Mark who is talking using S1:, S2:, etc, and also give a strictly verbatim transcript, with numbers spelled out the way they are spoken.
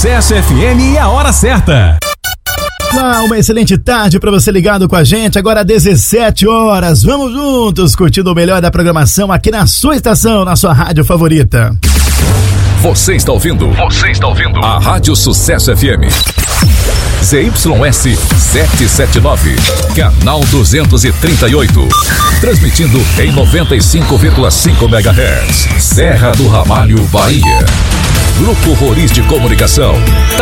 S1: Sucesso F M e a hora certa.
S2: Ah, uma excelente tarde para você ligado com a gente, agora dezessete horas. Vamos juntos curtindo o melhor da programação aqui na sua estação, na sua rádio favorita.
S3: Você está ouvindo? Você está ouvindo? A Rádio Sucesso F M. Z Y S setecentos e setenta e nove, canal duzentos e trinta e oito. Transmitindo em noventa e cinco vírgula cinco megahertz. Serra do Ramalho, Bahia. Grupo Roriz de Comunicação.